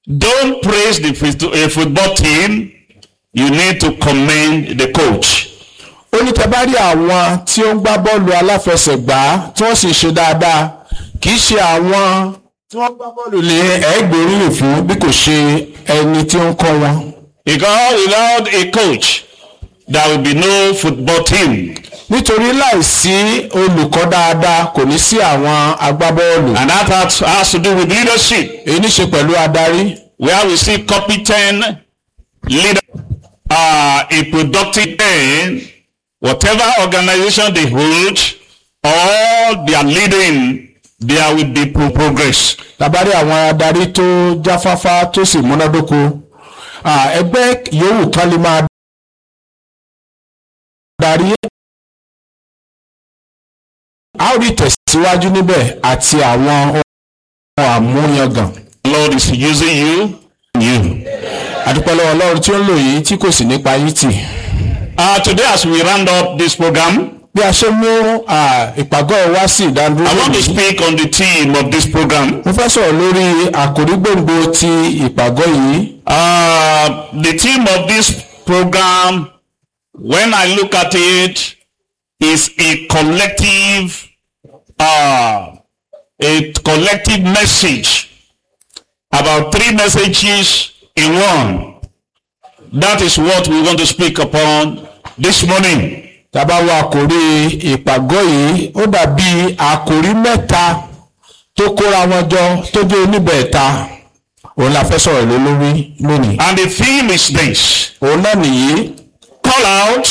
Don't praise the football team. You need to commend the coach. Ó ní tẹ́ bá rí àwọn tí ó ń gbá bọ́ọ̀lù aláfẹsẹ̀gbá tí wọ́n sì ṣe dáadáa, kì í ṣe àwọn tí wọ́n gbá bọ́ọ̀lù lé ẹgbẹ̀rún fún bí kò ṣe ẹni tí ó ń kọ́ wọn. Because without a coach, there will be no football team. Nítorí láìsí olùkọ́ dáadáa kò ní sí àwọn agbábọ́ọ̀lù. And that has to do with leadership. Èyí ní ṣe pẹ̀lú adarí. Where we see competent leader, a productive man, whatever organization they hold or they are leading, there will be progress. Tàbárí àwọn adarí tó jáfáfá tó sì múnádóko. Ẹgbẹ́ yòówù kan lè máa darí. A ó rí tẹ̀síwájú níbẹ̀ àti àwọn ohun àmúyangàn. The Lord is using you. Àdúpẹ́ lọ́wọ́ Ọlọ́run tí ó ń lò yín tí kò sì nípa yín tì. Today as we round up this program, Bí a ṣe mú ìpàgọ́ wá sí ìdádúró. I want to speak on the theme of this program. Mo fẹ́ sọ̀rọ̀ lórí àkòrí gbòǹgbò ti ìpàgọ́ yìí. The theme of this program, when I look at it, is a collective message. About 3 messages in one. That is what we want to speak upon this morning. Tàbá wo àkòrí ìpàgọ́ yìí, ó dàbí àkòrí mẹ́ta tó kóra wọn jọ tó jẹ́ oníbẹ̀ẹ̀ta. Òun la fẹ́ sọ̀rọ̀ lé lórí lónìí. And the theme is this. Òun náà nìyí. Call out,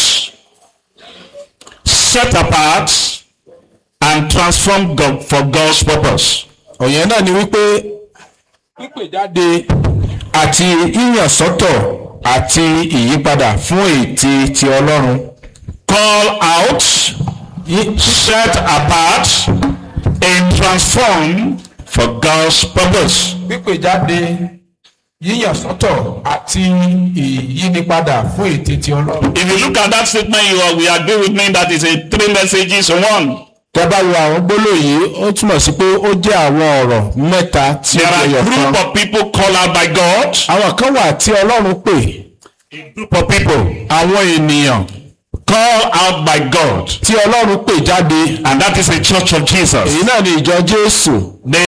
set apart, and transform God for God's purpose. Òyìn náà ni wípé pípè jáde àti yíyàn sọ́tọ̀ àti ìyípadà fún ète ti Ọlọ́run. Call out, set apart, and transform for God's purpose. Pípè jáde, yíyàn sọ́tọ̀ àti ìyípadà fún ète ti Ọlọ́run. If you look at that statement, we agree with me that it's a 3 messages in one. Tẹ́bá wo àwọn gbólóhùn yìí, ó túmọ̀ sí pé ó jẹ́ àwọn ọ̀rọ̀ mẹ́ta tí ó There are jẹyọ a kan. group of people called out by God. Àwọn kan wà tí Ọlọ́run pè. A group of people Àwọn ènìyàn called out by God. tí Ọlọ́run pè jáde. And that is the church of Jesus. Èyí náà ni ìjọ Jésù. They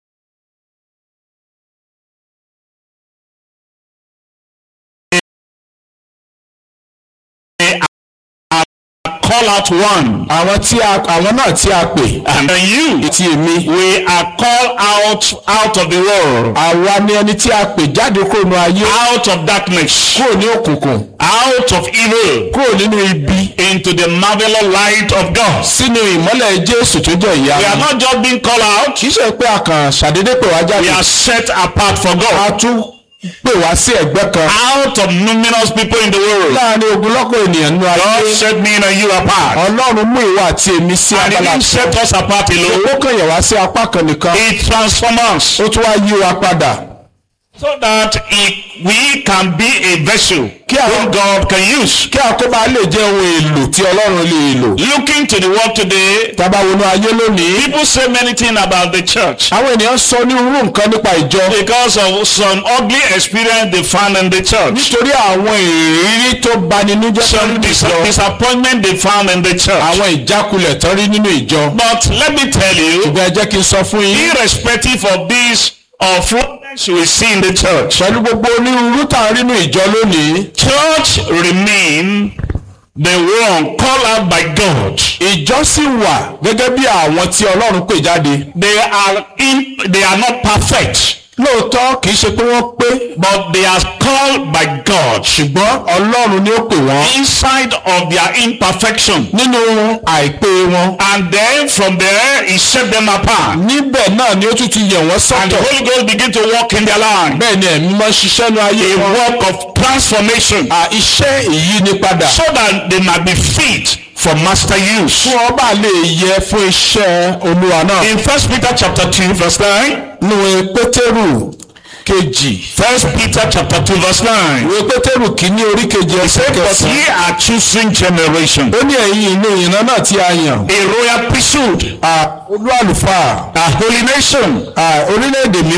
are called out one. Àwọn náà tí a pè. And then you, Ti èmi. we are called out of the world, Àwa ni ẹni tí a pè jáde kúrò nínú ayé. out of darkness, Kúrò ní òkùnkùn. out of evil, Kúrò nínú ibi. into the marvelous light of God. Sínú ìmọ́lẹ̀ Jésù tó jẹ́ We are ìyanu. not just being called out, Kì í ṣe pé a kàn ṣàdédé pè wá we jáde. are set apart for A God. tún pè wá sí ẹ̀gbẹ́ kan. Out of numerous people in the world, Láàárín ogunlọ́gọ̀ ènìyàn nínú God ayé. set me and you apart. Ọlọ́run mú ìwọ àti èmi sí And He abala didn't set us apart alone. owó kan yẹ̀ wá sí apá kan nìkan. He transforms us Ó tún wá yí wa padà. so that we can be a vessel whom God can use. Kí àkóbá lè jẹ́ ohun èlò tí Ọlọ́run lè lò. Looking to the world today, Tábà wọnú ayé lónìí. people say many things about the church Àwọn ènìyàn sọ onírúurú nǹkan nípa ìjọ. because of some ugly experience they found in the church, Nítorí àwọn ìrírí tó bani nújẹ́ some nínú ìjọ. disappointment they found in the church. Àwọn ìjákulẹ̀ tán rí nínú ìjọ. But let me tell you, Ṣùgbọ́n ẹ jẹ́ kí n sọ fún yín. irrespective of this fruitfulness we see in the church, Pẹ̀lú gbogbo onírúurú tá a rí nínú ìjọ lónìí. church remain the one called out by God. Ìjọ sì wà gẹ́gẹ́ bí àwọn tí Ọlọ́run pè jáde. They are not perfect, Lóòótọ́ kì í ṣe pé wọ́n pé. but they are called by God. Ṣùgbọ́n Ọlọ́run ni ó pè wọ́n. Inside of their imperfection, Nínú àìpé wọn. and then from there He set them apart, Níbẹ̀ náà ni ó tún ti yẹ̀ wọ́n and the sọ́tọ̀. Holy Ghost begin to work in their life. Bẹ́ẹ̀ ni ẹ̀mí máa ń ṣiṣẹ́ ní ayé A wọn. work of transformation, Iṣẹ́ ìyínipadà. so that they might be fit for master use. Fún ọba lè yẹ fún iṣẹ́ Olúwa náà. In 1 Peter chapter 2 verse 9, Ìwé Pétérù kejì. 1 Peter chapter 2 verse 9, Ìwé Pétérù kìíní orí kejì He ẹsẹ̀ said, but kẹsàn-án. ye are choosing generation, Ó ní ẹ̀yin inú ìran náà tí a yàn. a royal priesthood, Olú àlùfáà. a holy nation, Orílẹ̀-èdè mi.